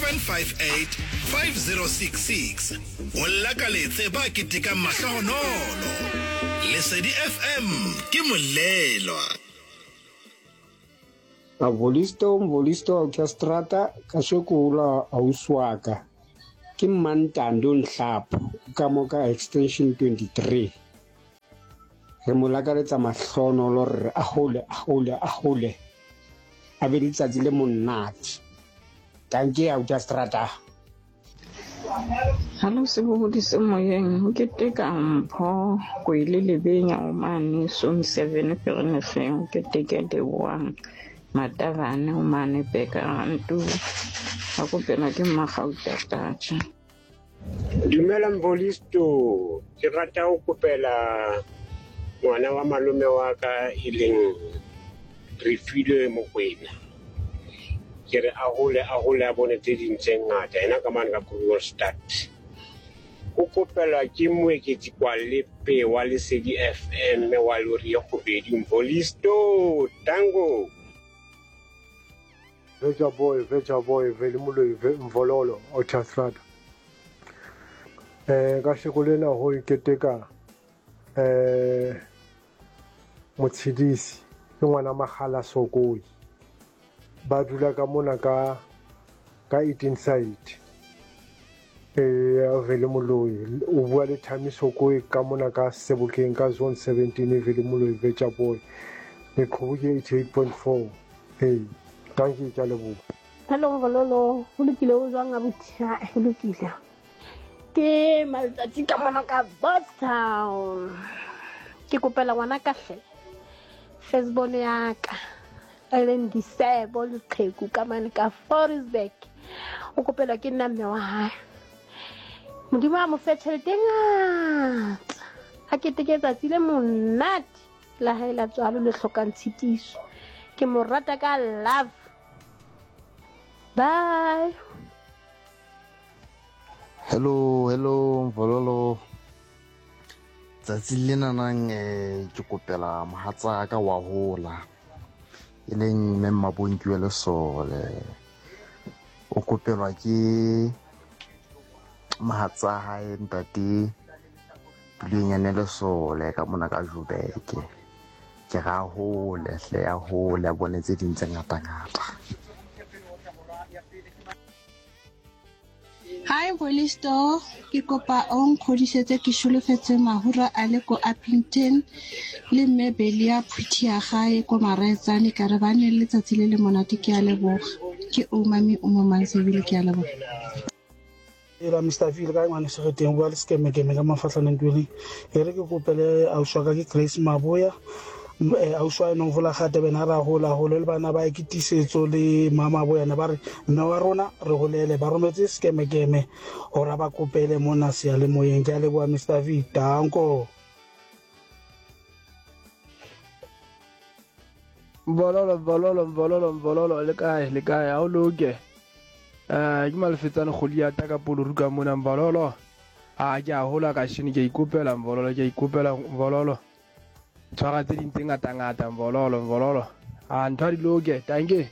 0758 5066 o lakaletse ba ketika mahlahonolo. Lesedi FM ke molelwa. Volisto Orchestrata ka swekula auswaka ke Mantando Nhlapo ka moka extension 23 re molakaletsa mahlonolo re ahole a be letsatsi le monate. Thank you Orchestrata. Hello sebogodiso moyeng ke teka mpho go ile lebenya o mane son 7 ferefeng ke teke de one matavane o mane peka antu a go pena ke magauta tatša. Dumela Volisto, ke rata go kopela ngwana wa malome wa ka e leng Refile Mokwena. Ke re a hole a bone tse ding tse ngata ena ka mane ka Kruger Start. O kopela ke moeketsi kwa lepe wa Lesedi FM wa lori ya Khobedi Volisto Tango. Veja boy, vele moloi Mvololo Orchestrata. Ka shekolena ho iketeka motshedisi ke ngwana Magala Sokoi. Ba dula ka mona ka 18 side. Vele moloi o bua le Thami Sokoi ka mona ka Sebokeng ka zone 17 vele moloi Veja boy. Ne Khobedi 88.4. Hey. Thank you, Jalebo. Hello, Vololo. Hulukile o jwang abutia hulukile. Ke matsatsi ka mona ka Boston. Ke kopela ngwana ka hle. Firstborn ya ka. Ellen Disable Qheku ka mane ka Forestburg. O kopela ke nna mme wa hae. Modimo a mo fe tšhelete ngata. Ha ke teketsa tsile monate la haela tswalo le hlokang tshitiso. Ke mo rata ka love. Bye. Hello Mvololo. Tsatsi lena nang ke kopela mohatsa ka wa hola. E leng mme Mabonki le Sole. O kopelwa ke mohatsa hae ntate Dulenyane le Sole ka mona ka Joburg. Ke ga hole hle ya hole a bone tse ding tse ngata. Hi Volisto, ke kopa o nkgodisetse ke sholofetse mahura a le ko Appington le mebele ya phuthi ya gae ko Maretsane ka re bane letsatsi le le monate ke a leboga. Ke o mami o mo Mansebele ke a leboga. Ela Mr. Phil ka ngwana se re teng bua le skeme ka mafatlaneng twele. E re ke kopele a uswa ka ke Grace Maboya. A uswa no vola gate bena ra hola le bana ba ikitisetso le mama boyana ba re nna wa rona re golele ba rometse skeme ora ba kopele mona sia le moyeng ke a leboa Mr. V. Danko. Mvololo le kae ha o loke ke malefetsane kgoli ata ka poloru ka mona Mvololo a ke a hola ka shini ke ikopela Mvololo tshwara tse ding tse ngata Mvololo a ntho di loke tanke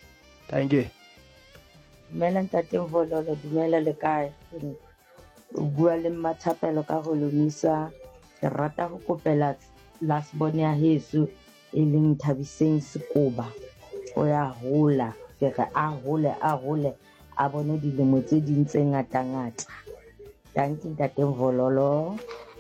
dumela ntate Mvololo dumela le kae o bua le Mathapelo ka go lomisa ke rata go kopela last born ya heso e leng Thabiseng Sekoba o ya hola ke re a hole a bone dilemo tse ding tse ngata tanki ntate Mvololo.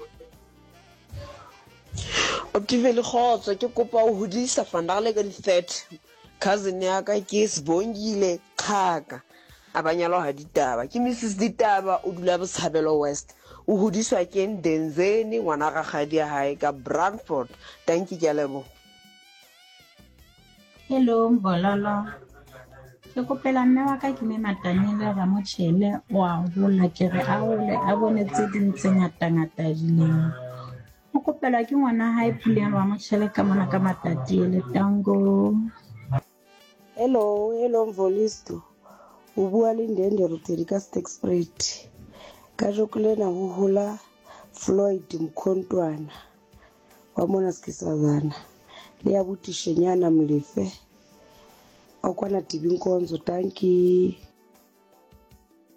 O tivele khotso ke kopa o hodisa fandale ka di 30 cousin ya ka ke Sibongile Qhaka abanyalo ha ditaba ke Mrs Ditaba o dula Botshabelo West o hodiswa ke Ndenzeni ngwana ga gadi ya hae ka Brantford. Thank you ke lebo. Hello Mvololo, ke kopela nna wa ka ke me Matanyele ga motšhele wa bola ke re a hole a bone tse ding tse ngata dileng. O kopela ke ngwana hae Puleng wa motšhele ka mona ka Matatiele Tango. Hello Mvolisto. O bua le Ndende Rutedi ka Stakespruit. Ka jokulena ho hola Floyd Mkhontwana wa mona Skisazana le ya Butishenyana Mlefe. Okwana Tibinkonzo tanki.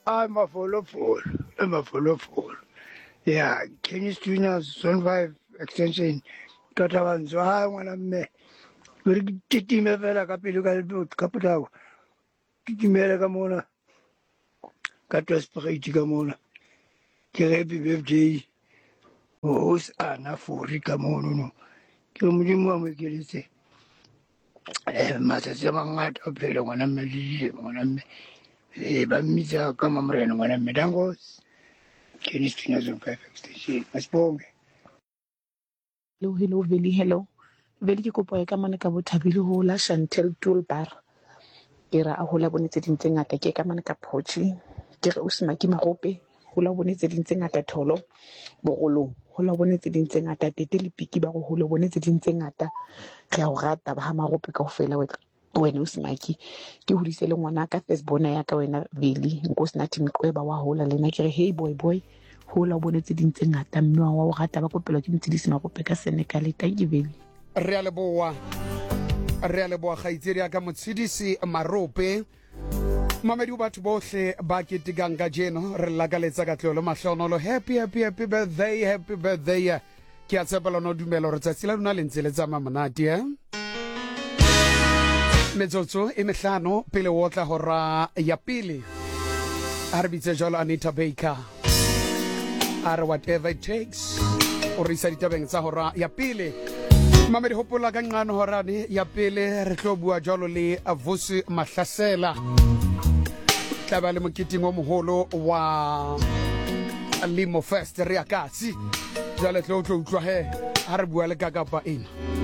I'm a follow. Yeah, Kenny Junior, Zone 5 extension. Katawanzo, I want to me. We're getting a vela capital capital. Kimera Gamona. Katas Parigamona. Kerebi birthday. Who's Anna for Ricamono? Kimujima, we get it. Masasamangat of the one I'm Bamisa Kamamren when I'm Medangos. Kenny Junior, Zone 5 extension. I spoke. Hello, Veli, hello. Veli ke kopo ya ka mane ka bothabile ho la Chantel Toolbar. Ke ra a hola bone tse ding tse ngata ke ka mane ka Potchi. Ke re o se maki marope, hola bone tse ding tse ngata tholo. Bogolong, hola bone tse ding tse ngata tete le piki ba go hola bone tse ding tse ngata. Re a o rata ba ha marope kaofela wena o se maki. Ke hodise le ngwana ka first bona ya ka wena Veli. Nkosinathi Mqweba wa hola lena ke re hey boy. Hola bone tse ding tse ngata mme wa o rata ba kopela ke ntshedisi marope ka Senegal thank you Veli. Re a leboa gaitsedi ya ka motshedisi marope mamedi o batho bohle ba ketekang ka jeno re lakaletsa ka tlolo mahlonolo happy birthday ke a tshepela no dumela re tsatsi la lona le ntse le tsama monate metsotso e mehlano pele o tla hora ya pele a re bitse jalo Anita Baker are whatever it takes o re isa ditabeng tsa hora ya pele mamedi hopola ka ngano horane ya pele re tlo bua jalo le Avusi Mahlasela tla ba le mokiting o moholo wa Limo Fest re akatsi jalo tlo utlwa he ha re bua le ka kapa ena